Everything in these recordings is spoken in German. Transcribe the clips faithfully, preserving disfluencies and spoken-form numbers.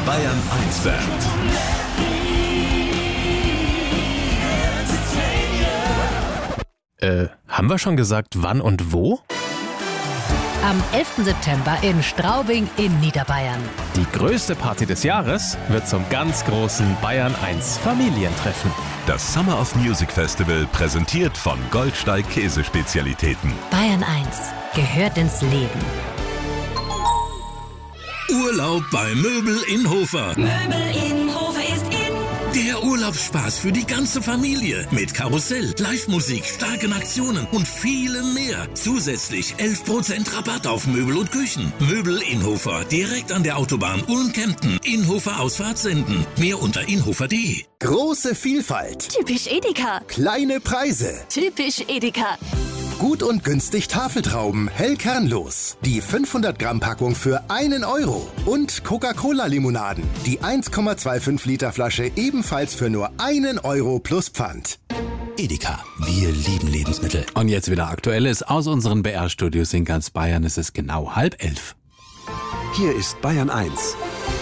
Bayern eins Band. Äh, haben wir schon gesagt, wann und wo? Am elften September in Straubing in Niederbayern. Die größte Party des Jahres wird zum ganz großen Bayern eins Familientreffen. Das Summer of Music Festival präsentiert von Goldsteig Käsespezialitäten. Bayern eins gehört ins Leben. Urlaub bei Möbel in Hofer. Möbel in Hofer ist in. Der Urlaubsspaß für die ganze Familie. Mit Karussell, Live-Musik, starken Aktionen und vielem mehr. Zusätzlich elf Prozent Rabatt auf Möbel und Küchen. Möbel in Hofer, direkt an der Autobahn Ulm-Kempten. Inhofer Ausfahrt senden. Mehr unter inhofer punkt de. Große Vielfalt. Typisch Edeka. Kleine Preise. Typisch Edeka. Gut und günstig Tafeltrauben, hell kernlos. Die fünfhundert Gramm Packung für einen Euro. Und Coca-Cola-Limonaden. Die eins Komma fünfundzwanzig Liter Flasche ebenfalls für nur einen Euro plus Pfand. Edeka, wir lieben Lebensmittel. Und jetzt wieder Aktuelles aus unseren B R-Studios in ganz Bayern. Es ist genau halb elf. Hier ist Bayern eins.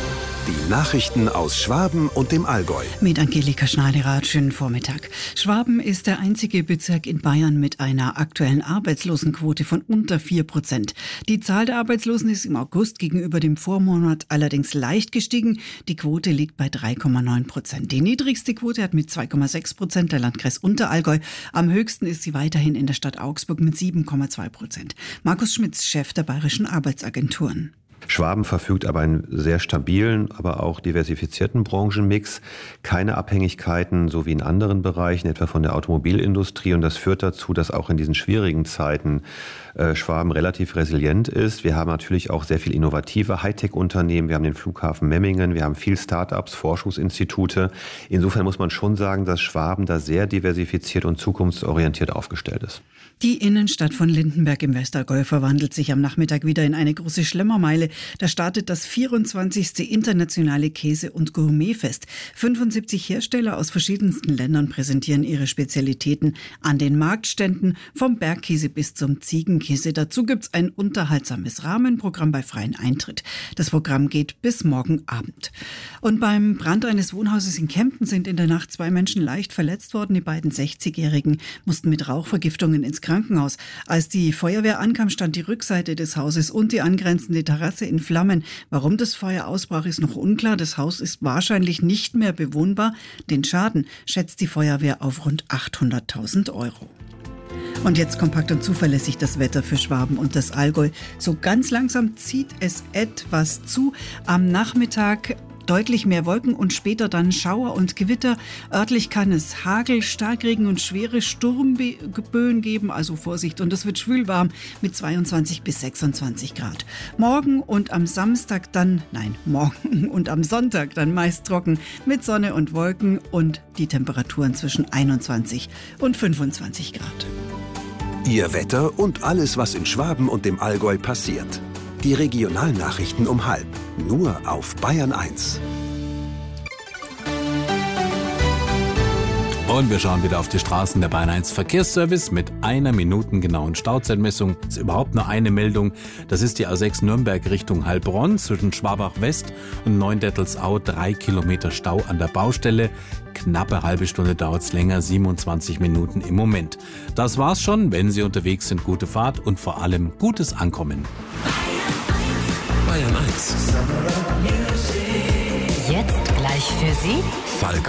Die Nachrichten aus Schwaben und dem Allgäu. Mit Angelika Schneiderrath, schönen Vormittag. Schwaben ist der einzige Bezirk in Bayern mit einer aktuellen Arbeitslosenquote von unter vier Prozent. Die Zahl der Arbeitslosen ist im August gegenüber dem Vormonat allerdings leicht gestiegen. Die Quote liegt bei drei Komma neun Prozent. Die niedrigste Quote hat mit zwei Komma sechs Prozent der Landkreis Unterallgäu. Am höchsten ist sie weiterhin in der Stadt Augsburg mit sieben Komma zwei Prozent. Markus Schmitz, Chef der Bayerischen Arbeitsagenturen. Schwaben verfügt aber einen sehr stabilen, aber auch diversifizierten Branchenmix. Keine Abhängigkeiten, so wie in anderen Bereichen, etwa von der Automobilindustrie. Und das führt dazu, dass auch in diesen schwierigen Zeiten äh, Schwaben relativ resilient ist. Wir haben natürlich auch sehr viel innovative Hightech-Unternehmen. Wir haben den Flughafen Memmingen, wir haben viel Start-ups, Forschungsinstitute. Insofern muss man schon sagen, dass Schwaben da sehr diversifiziert und zukunftsorientiert aufgestellt ist. Die Innenstadt von Lindenberg im Westallgäu verwandelt sich am Nachmittag wieder in eine große Schlemmermeile. Da startet das vierundzwanzigste internationale Käse- und Gourmetfest. fünfundsiebzig Hersteller aus verschiedensten Ländern präsentieren ihre Spezialitäten an den Marktständen, vom Bergkäse bis zum Ziegenkäse. Dazu gibt's ein unterhaltsames Rahmenprogramm bei freiem Eintritt. Das Programm geht bis morgen Abend. Und beim Brand eines Wohnhauses in Kempten sind in der Nacht zwei Menschen leicht verletzt worden. Die beiden sechzigjährigen mussten mit Rauchvergiftungen ins Krankenhaus. Als die Feuerwehr ankam, stand die Rückseite des Hauses und die angrenzende Terrasse in Flammen. Warum das Feuer ausbrach, ist noch unklar. Das Haus ist wahrscheinlich nicht mehr bewohnbar. Den Schaden schätzt die Feuerwehr auf rund achthunderttausend Euro. Und jetzt kompakt und zuverlässig das Wetter für Schwaben und das Allgäu. So ganz langsam zieht es etwas zu. Am Nachmittag deutlich mehr Wolken und später dann Schauer und Gewitter. Örtlich kann es Hagel, Starkregen und schwere Sturmböen geben, also Vorsicht. Und es wird schwülwarm mit zweiundzwanzig bis sechsundzwanzig Grad. Morgen und am Samstag dann, nein, morgen und am Sonntag dann meist trocken mit Sonne und Wolken und die Temperaturen zwischen einundzwanzig und fünfundzwanzig Grad. Ihr Wetter und alles, was in Schwaben und dem Allgäu passiert. Die Regionalnachrichten um halb. Nur auf Bayern eins. Und wir schauen wieder auf die Straßen. Der Bayern eins Verkehrsservice mit einer minutengenauen Stauzeitmessung. Das ist überhaupt nur eine Meldung. Das ist die A sechs Nürnberg Richtung Heilbronn zwischen Schwabach West und Neundettelsau. Drei Kilometer Stau an der Baustelle. Knappe halbe Stunde dauert es länger, siebenundzwanzig Minuten im Moment. Das war's schon. Wenn Sie unterwegs sind, gute Fahrt und vor allem gutes Ankommen. Bayern eins. Jetzt gleich für Sie Falk